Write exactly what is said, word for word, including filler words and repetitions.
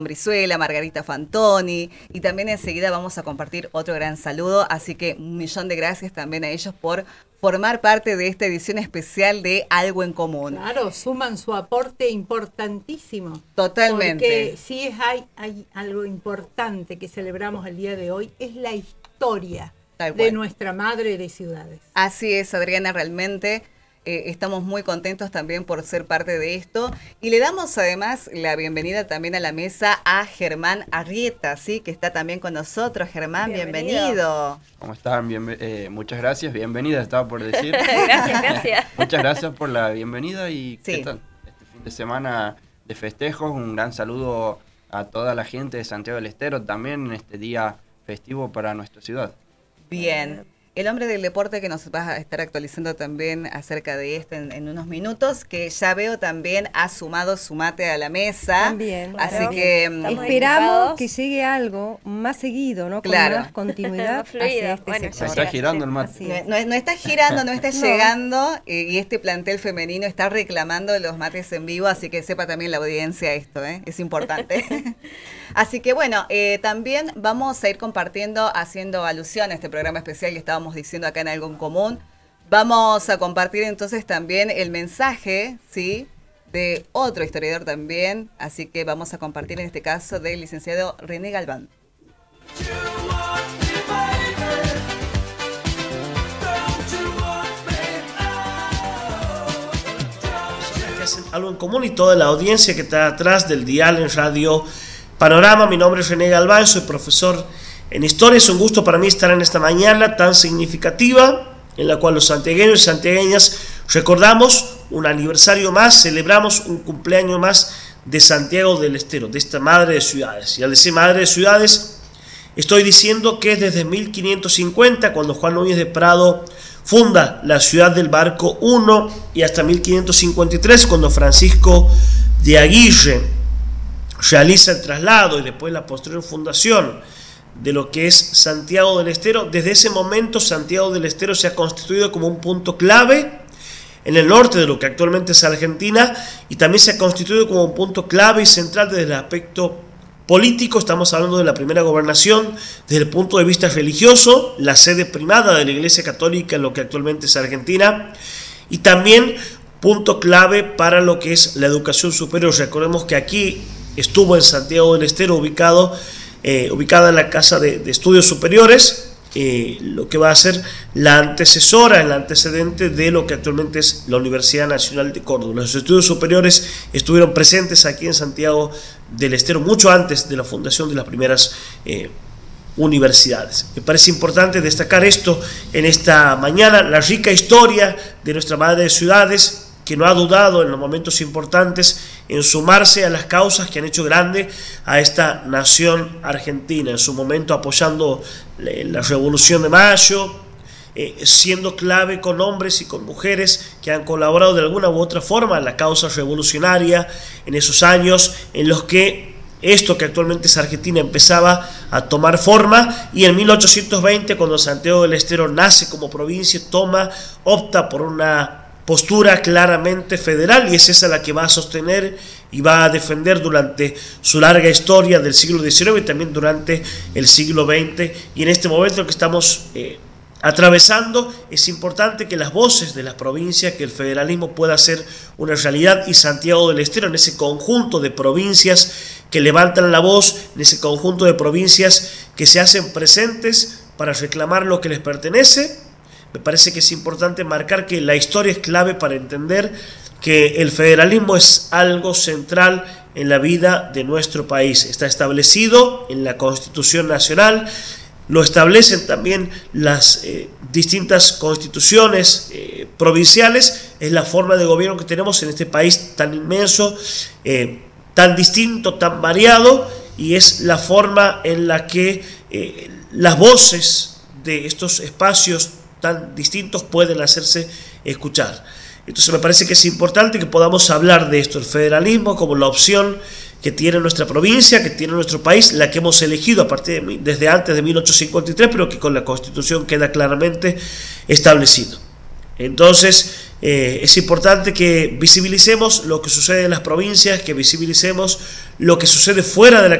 Brizuela, Margarita Fantoni, y también enseguida vamos a compartir otro gran saludo, así que un millón de gracias también a ellos por formar parte de esta edición especial de Algo en Común. Claro, suman su aporte importantísimo. Totalmente. Porque sí es, hay, hay algo importante que celebramos el día de hoy, es la historia de nuestra madre de ciudades. Así es, Adriana, realmente. Eh, estamos muy contentos también por ser parte de esto y le damos además la bienvenida también a la mesa a Germán Arrieta, ¿sí? Que está también con nosotros. Germán, bienvenido. bienvenido. ¿Cómo están? Bien, eh, muchas gracias, bienvenida, estaba por decir. Gracias, gracias. Muchas gracias por la bienvenida y sí. ¿qué tal? Este fin de semana de festejos, un gran saludo a toda la gente de Santiago del Estero también en este día festivo para nuestra ciudad. Bien. El hombre del deporte que nos va a estar actualizando también acerca de esto en, en unos minutos, que ya veo también ha sumado su mate a la mesa. También. Así claro. que Estamos esperamos que llegue algo más seguido, ¿no? Con claro. más continuidad fluido. hacia este Bueno, sector. Se está girando el mate. No, no, no está girando, no está No. llegando eh, y este plantel femenino está reclamando los mates en vivo, así que sepa también la audiencia esto, ¿eh? Es importante. Así que bueno, eh, también vamos a ir compartiendo, haciendo alusión a este programa especial que estábamos diciendo acá en Algo en Común. Vamos a compartir entonces también el mensaje, ¿sí?, de otro historiador también, así que vamos a compartir en este caso del licenciado René Galván. Que hacen Algo en Común y toda la audiencia que está atrás del dial en Radio Panorama. Mi nombre es René Galván, soy profesor en Historia. Es un gusto para mí estar en esta mañana tan significativa en la cual los santiagueños y santiagueñas recordamos un aniversario más, celebramos un cumpleaños más de Santiago del Estero, de esta madre de ciudades. Y al decir madre de ciudades, estoy diciendo que desde mil quinientos cincuenta, cuando Juan Núñez de Prado funda la ciudad del Barco uno, y hasta mil quinientos cincuenta y tres, cuando Francisco de Aguirre realiza el traslado y después la posterior fundación de lo que es Santiago del Estero. Desde ese momento Santiago del Estero se ha constituido como un punto clave en el norte de lo que actualmente es Argentina, y también se ha constituido como un punto clave y central desde el aspecto político. Estamos hablando de la primera gobernación desde el punto de vista religioso, la sede primada de la Iglesia Católica en lo que actualmente es Argentina, y también punto clave para lo que es la educación superior. Recordemos que aquí estuvo en Santiago del Estero ubicado, eh, ubicada en la Casa de, de Estudios Superiores, eh, lo que va a ser la antecesora, el antecedente de lo que actualmente es la Universidad Nacional de Córdoba. Los estudios superiores estuvieron presentes aquí en Santiago del Estero mucho antes de la fundación de las primeras eh, universidades. Me parece importante destacar esto en esta mañana, la rica historia de nuestra madre de ciudades, que no ha dudado en los momentos importantes en sumarse a las causas que han hecho grande a esta nación argentina, en su momento apoyando la Revolución de Mayo, eh, siendo clave con hombres y con mujeres que han colaborado de alguna u otra forma en la causa revolucionaria en esos años en los que esto que actualmente es Argentina empezaba a tomar forma, y en mil ochocientos veinte, cuando Santiago del Estero nace como provincia, toma, opta por una postura claramente federal, y es esa la que va a sostener y va a defender durante su larga historia del siglo diecinueve y también durante el siglo veinte. Y en este momento que estamos eh, atravesando, es importante que las voces de las provincias, que el federalismo pueda ser una realidad, y Santiago del Estero, en ese conjunto de provincias que levantan la voz, en ese conjunto de provincias que se hacen presentes para reclamar lo que les pertenece. Me parece que es importante marcar que la historia es clave para entender que el federalismo es algo central en la vida de nuestro país. Está establecido en la Constitución Nacional, lo establecen también las eh, distintas constituciones eh, provinciales, es la forma de gobierno que tenemos en este país tan inmenso, eh, tan distinto, tan variado, y es la forma en la que eh, las voces de estos espacios tan distintos pueden hacerse escuchar. Entonces me parece que es importante que podamos hablar de esto, el federalismo como la opción que tiene nuestra provincia, que tiene nuestro país, la que hemos elegido a partir de, desde antes de mil ochocientos cincuenta y tres, pero que con la Constitución queda claramente establecido. Entonces Eh, es importante que visibilicemos lo que sucede en las provincias, que visibilicemos lo que sucede fuera de la